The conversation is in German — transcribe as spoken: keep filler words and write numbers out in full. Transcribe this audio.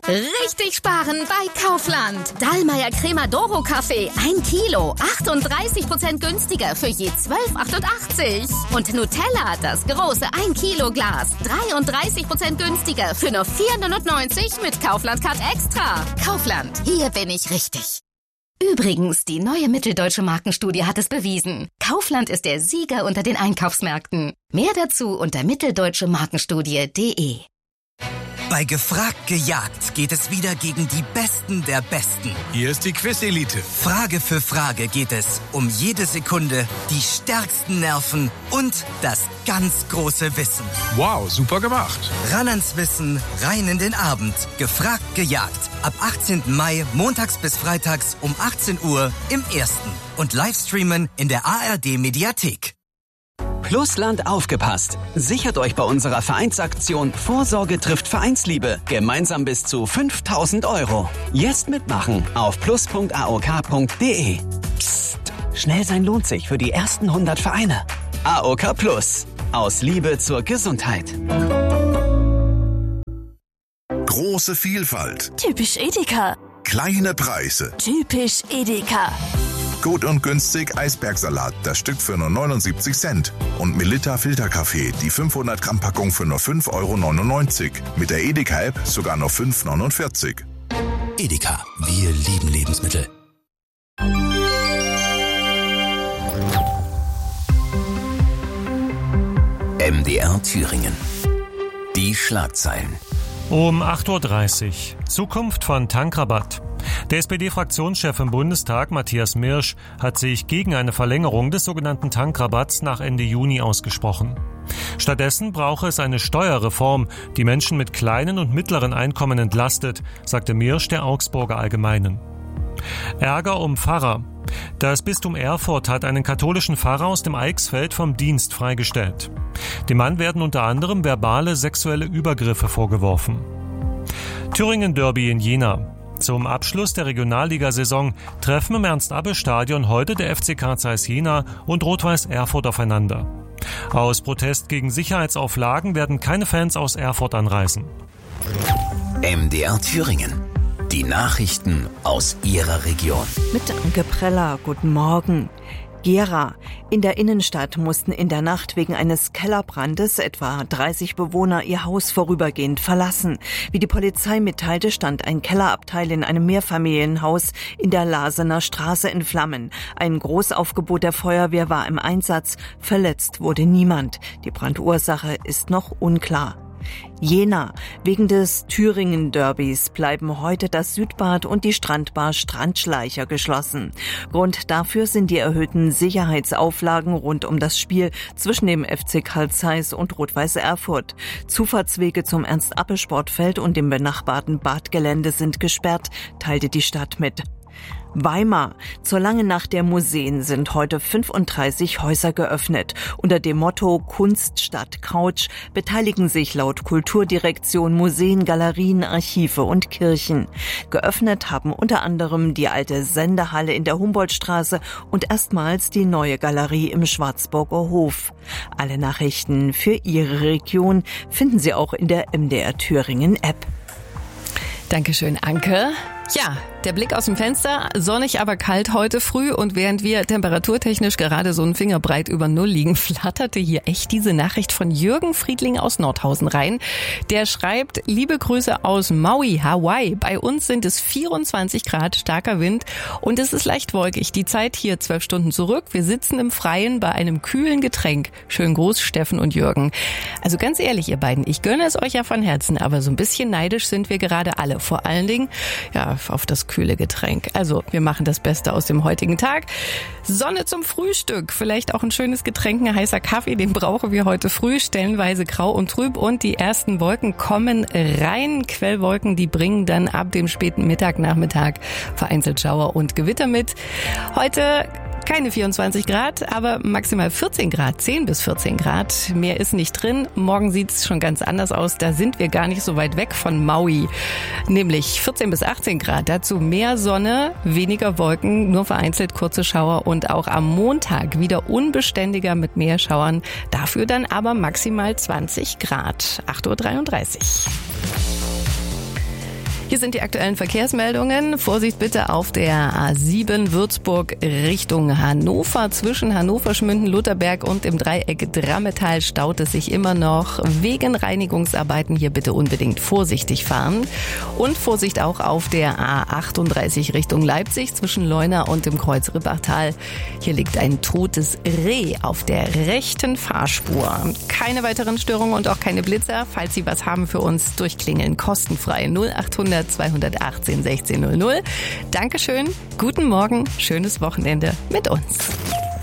Richtig sparen bei Kaufland. Dallmayr Crema Doro Kaffee, ein Kilo, achtunddreißig Prozent günstiger für je zwölf achtundachtzig. Und Nutella, das große ein Kilo Glas, dreiunddreißig Prozent günstiger für nur vier neunundneunzig mit Kaufland Card Extra. Kaufland, hier bin ich richtig. Übrigens, die neue Mitteldeutsche Markenstudie hat es bewiesen. Kaufland ist der Sieger unter den Einkaufsmärkten. Mehr dazu unter mitteldeutsche markenstudie punkt de. Bei Gefragt gejagt geht es wieder gegen die Besten der Besten. Hier ist die Quiz-Elite. Frage für Frage geht es um jede Sekunde, die stärksten Nerven und das ganz große Wissen. Wow, super gemacht. Ran ans Wissen, rein in den Abend. Gefragt gejagt. Ab achtzehnten Mai, montags bis freitags um achtzehn Uhr im Ersten. Und Livestreamen in der A R D-Mediathek. Plusland aufgepasst. Sichert euch bei unserer Vereinsaktion Vorsorge trifft Vereinsliebe. Gemeinsam bis zu fünftausend Euro. Jetzt mitmachen auf plus punkt a o k punkt de. Psst. Schnell sein lohnt sich für die ersten hundert Vereine. A O K Plus. Aus Liebe zur Gesundheit. Große Vielfalt. Typisch Edeka. Kleine Preise. Typisch Edeka. Gut und günstig Eisbergsalat, das Stück für nur neunundsiebzig Cent. Und Melitta Filterkaffee, die fünfhundert Gramm Packung für nur fünf Euro neunundneunzig. Mit der Edeka-App sogar nur fünf Euro neunundvierzig. Edeka, wir lieben Lebensmittel. M D R Thüringen. Die Schlagzeilen. Um acht Uhr dreißig. Zukunft von Tankrabatt. Der S P D-Fraktionschef im Bundestag, Matthias Mirsch, hat sich gegen eine Verlängerung des sogenannten Tankrabatts nach Ende Juni ausgesprochen. Stattdessen brauche es eine Steuerreform, die Menschen mit kleinen und mittleren Einkommen entlastet, sagte Mirsch der Augsburger Allgemeinen. Ärger um Pfarrer. Das Bistum Erfurt hat einen katholischen Pfarrer aus dem Eichsfeld vom Dienst freigestellt. Dem Mann werden unter anderem verbale sexuelle Übergriffe vorgeworfen. Thüringen-Derby in Jena. Zum Abschluss der Regionalligasaison treffen im Ernst-Abbe-Stadion heute der F C Carl Zeiss Jena und Rot-Weiß Erfurt aufeinander. Aus Protest gegen Sicherheitsauflagen werden keine Fans aus Erfurt anreisen. M D R Thüringen. Die Nachrichten aus Ihrer Region. Mit Anke Preller, guten Morgen. Gera. In der Innenstadt mussten in der Nacht wegen eines Kellerbrandes etwa dreißig Bewohner ihr Haus vorübergehend verlassen. Wie die Polizei mitteilte, stand ein Kellerabteil in einem Mehrfamilienhaus in der Lasener Straße in Flammen. Ein Großaufgebot der Feuerwehr war im Einsatz. Verletzt wurde niemand. Die Brandursache ist noch unklar. Jena. Wegen des Thüringen-Derbys bleiben heute das Südbad und die Strandbar Strandschleicher geschlossen. Grund dafür sind die erhöhten Sicherheitsauflagen rund um das Spiel zwischen dem F C Carl Zeiss und Rot-Weiß Erfurt. Zufahrtswege zum Ernst-Abbe-Sportfeld und dem benachbarten Badgelände sind gesperrt, teilte die Stadt mit. Weimar. Zur langen Nacht der Museen sind heute fünfunddreißig Häuser geöffnet. Unter dem Motto Kunst statt Couch beteiligen sich laut Kulturdirektion Museen, Galerien, Archive und Kirchen. Geöffnet haben unter anderem die alte Sendehalle in der Humboldtstraße und erstmals die neue Galerie im Schwarzburger Hof. Alle Nachrichten für Ihre Region finden Sie auch in der M D R Thüringen App. Dankeschön, Anke. Ja, der Blick aus dem Fenster, sonnig, aber kalt heute früh, und während wir temperaturtechnisch gerade so einen Fingerbreit über Null liegen, flatterte hier echt diese Nachricht von Jürgen Friedling aus Nordhausen rein. Der schreibt: Liebe Grüße aus Maui, Hawaii. Bei uns sind es vierundzwanzig Grad, starker Wind und es ist leicht wolkig. Die Zeit hier zwölf Stunden zurück. Wir sitzen im Freien bei einem kühlen Getränk. Schönen Gruß, Steffen und Jürgen. Also ganz ehrlich, ihr beiden, ich gönne es euch ja von Herzen, aber so ein bisschen neidisch sind wir gerade alle. Vor allen Dingen, ja, auf das kühle Getränk. Also, wir machen das Beste aus dem heutigen Tag. Sonne zum Frühstück. Vielleicht auch ein schönes Getränk, ein heißer Kaffee, den brauchen wir heute früh. Stellenweise grau und trüb und die ersten Wolken kommen rein. Quellwolken, die bringen dann ab dem späten Mittag, Nachmittag vereinzelt Schauer und Gewitter mit. Heute keine vierundzwanzig Grad, aber maximal vierzehn Grad, zehn bis vierzehn Grad. Mehr ist nicht drin. Morgen sieht es schon ganz anders aus. Da sind wir gar nicht so weit weg von Maui. Nämlich vierzehn bis achtzehn Grad. Dazu mehr Sonne, weniger Wolken, nur vereinzelt kurze Schauer und auch am Montag wieder unbeständiger mit mehr Schauern. Dafür dann aber maximal zwanzig Grad. acht Uhr dreiunddreißig. Hier sind die aktuellen Verkehrsmeldungen. Vorsicht bitte auf der A sieben Würzburg Richtung Hannover. Zwischen Hannover, Schmünden, Lutherberg und im Dreieck Drammetal staut es sich immer noch. Wegen Reinigungsarbeiten hier bitte unbedingt vorsichtig fahren. Und Vorsicht auch auf der A achtunddreißig Richtung Leipzig zwischen Leuna und dem Kreuz Rippachtal. Hier liegt ein totes Reh auf der rechten Fahrspur. Keine weiteren Störungen und auch keine Blitzer. Falls Sie was haben für uns, durchklingeln kostenfrei null achthundert zweihundertachtzehn sechzehn null null. Dankeschön, guten Morgen, schönes Wochenende mit uns.